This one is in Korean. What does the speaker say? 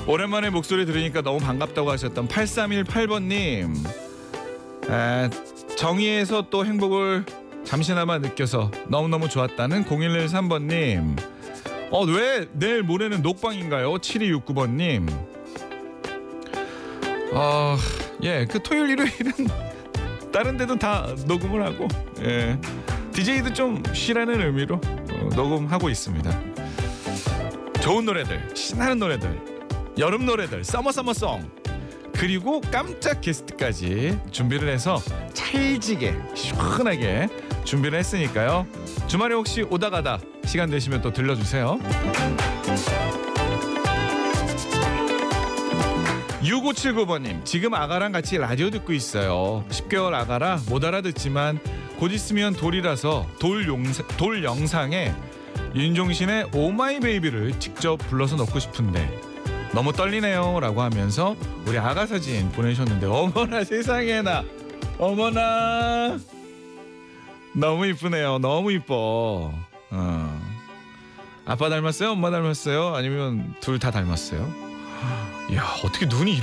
오랜만에 목소리 들으니까 너무 반갑다고 하셨던 8318번님. 정의에서 또 행복을 잠시나마 느껴서 너무너무 좋았다는 0113번님. 왜 내일 모레는 녹방인가요? 7269번님. 그 토요일 일요일은 다른 데도 다 녹음을 하고 DJ도 좀 쉬라는 의미로 녹음하고 있습니다. 좋은 노래들, 신나는 노래들, 여름 노래들, 서머송, 그리고 깜짝 게스트까지 준비를 해서 찰지게 시원하게 준비를 했으니까요. 주말에 혹시 오다 가다 시간 되시면 또 들려주세요. 6579번님, 지금 아가랑 같이 라디오 듣고 있어요. 10개월 아가라 못 알아듣지만 곧 있으면 돌이라서 돌 영상에 윤종신의 오마이 베이비를 직접 불러서 넣고 싶은데 너무 떨리네요 라고 하면서 우리 아가 사진 보내셨는데, 어머나 세상에나, 어머나 너무 이쁘네요. 너무 이뻐. 아빠 닮았어요? 엄마 닮았어요? 아니면 둘 다 닮았어요? 이야, 어떻게 눈이